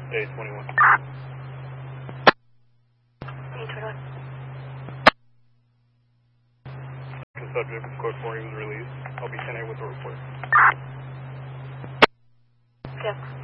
A21. A21. Subject with code 4, he was released. I'll be sending with the report. Yes.